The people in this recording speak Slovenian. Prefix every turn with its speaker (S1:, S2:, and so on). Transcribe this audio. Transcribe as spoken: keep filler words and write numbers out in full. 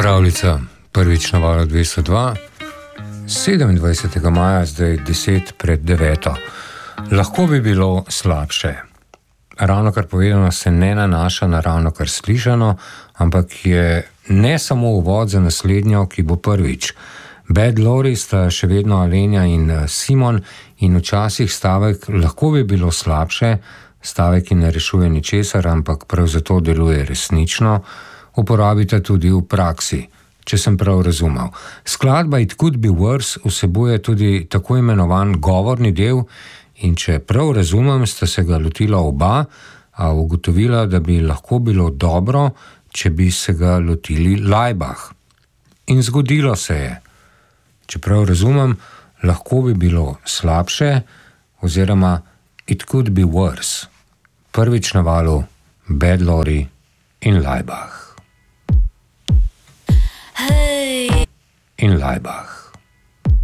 S1: Pravljica, prvič na valu dvesto dva, sedemindvajsetega maja, zdaj deset pred deveto. Lahko bi bilo slabše. Ravno kar povedano se ne nanaša na ravno kar slišano, ampak je ne samo uvod za naslednjo, ki bo prvič. Bad Lori sta še vedno Alenja in Simon in včasih stavek lahko bi bilo slabše, stavek, ki ne rešuje ničesar, ampak prav zato deluje resnično, uporabite tudi v praksi, če sem prav razumel. Skladba It Could Be Worse vsebuje tudi tako imenovan govorni del in če prav razumem, sta se ga lotila oba, a ugotovila, da bi lahko bilo dobro, če bi se ga lotili Laibach. In zgodilo se je. Če prav razumem, lahko bi bilo slabše, oziroma It Could Be Worse. Prvič na valu Bad Lori in Laibach. In Laibach.